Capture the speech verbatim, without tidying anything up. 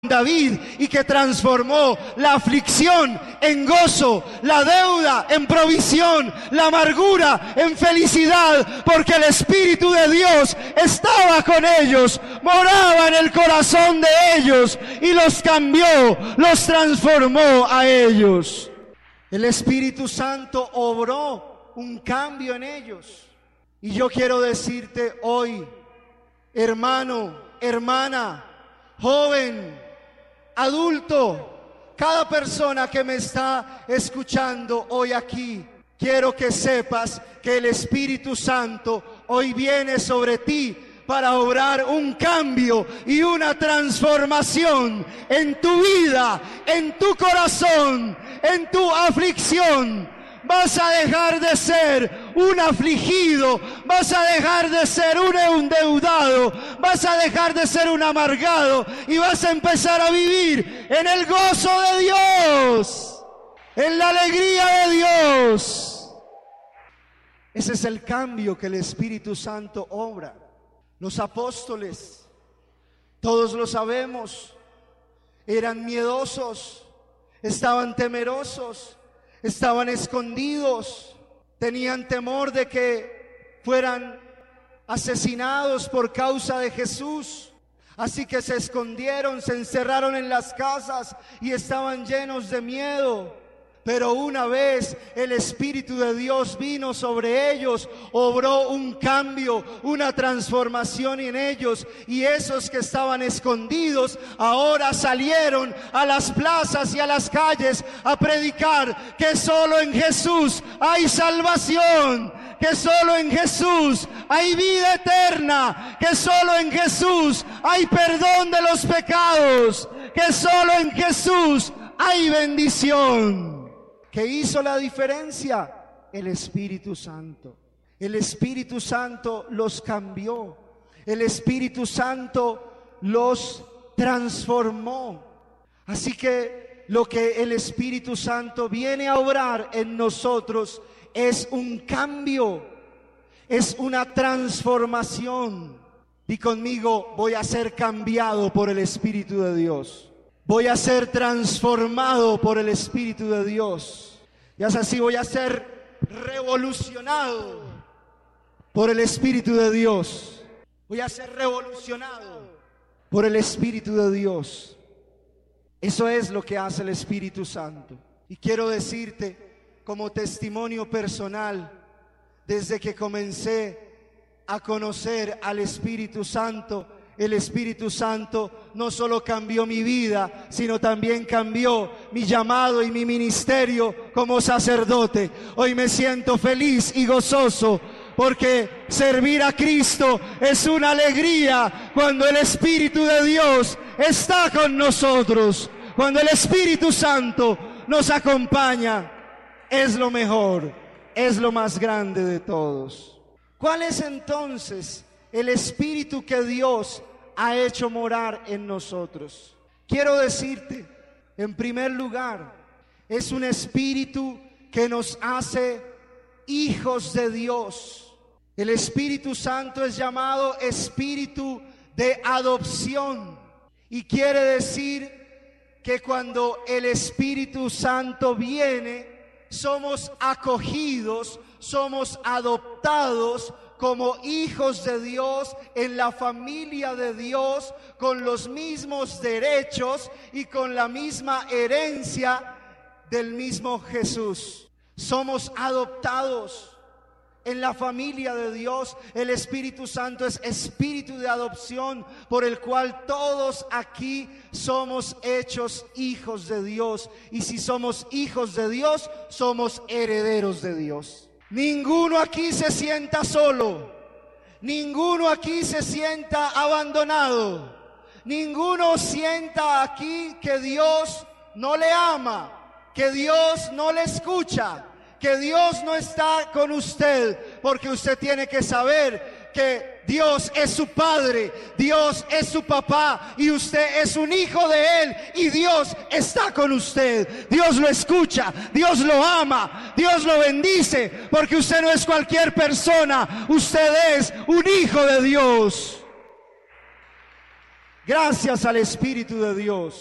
David y que transformó la aflicción en gozo, la deuda en provisión, la amargura en felicidad, porque el Espíritu de Dios estaba con ellos, moraba en el corazón de ellos y los cambió, los transformó a ellos. El Espíritu Santo obró un cambio en ellos. Y yo quiero decirte hoy, hermano, hermana, joven, adulto, cada persona que me está escuchando hoy aquí, quiero que sepas que el Espíritu Santo hoy viene sobre ti para obrar un cambio y una transformación en tu vida, en tu corazón, en tu aflicción. Vas a dejar de ser un afligido, vas a dejar de ser un endeudado, vas a dejar de ser un amargado y vas a empezar a vivir en el gozo de Dios, en la alegría de Dios. Ese es el cambio que el Espíritu Santo obra. Los apóstoles, todos lo sabemos, eran miedosos, estaban temerosos, estaban escondidos, tenían temor de que fueran asesinados por causa de Jesús. Así que se escondieron, se encerraron en las casas y estaban llenos de miedo. Pero una vez el Espíritu de Dios vino sobre ellos, obró un cambio, una transformación en ellos, y esos que estaban escondidos ahora salieron a las plazas y a las calles a predicar que solo en Jesús hay salvación, que solo en Jesús hay vida eterna, que solo en Jesús hay perdón de los pecados, que solo en Jesús hay bendición. ¿Qué hizo la diferencia? El Espíritu Santo. El Espíritu Santo los cambió. El Espíritu Santo los transformó. Así que lo que el Espíritu Santo viene a obrar en nosotros es un cambio, es una transformación. Y conmigo, voy a ser cambiado por el Espíritu de Dios. Voy a ser transformado por el Espíritu de Dios. Y así voy a ser revolucionado por el Espíritu de Dios. Voy a ser revolucionado por el Espíritu de Dios. Eso es lo que hace el Espíritu Santo. Y quiero decirte como testimonio personal, desde que comencé a conocer al Espíritu Santo, el Espíritu Santo no solo cambió mi vida, sino también cambió mi llamado y mi ministerio como sacerdote. Hoy me siento feliz y gozoso porque servir a Cristo es una alegría cuando el Espíritu de Dios está con nosotros. Cuando el Espíritu Santo nos acompaña, es lo mejor, es lo más grande de todos. ¿Cuál es entonces el Espíritu que Dios ha hecho morar en nosotros? Quiero decirte, en primer lugar, es un Espíritu que nos hace hijos de Dios. El Espíritu Santo es llamado Espíritu de adopción, y quiere decir que cuando el Espíritu Santo viene, somos acogidos, somos adoptados como hijos de Dios en la familia de Dios, con los mismos derechos y con la misma herencia del mismo Jesús. Somos adoptados en la familia de Dios. El Espíritu Santo es espíritu de adopción por el cual todos aquí somos hechos hijos de Dios. Y si somos hijos de Dios, somos herederos de Dios. Ninguno aquí se sienta solo, ninguno aquí se sienta abandonado, ninguno sienta aquí que Dios no le ama, que Dios no le escucha, que Dios no está con usted, porque usted tiene que saber que Dios es su Padre, Dios es su papá y usted es un hijo de Él y Dios está con usted. Dios lo escucha, Dios lo ama, Dios lo bendice, porque usted no es cualquier persona, usted es un hijo de Dios. Gracias al Espíritu de Dios.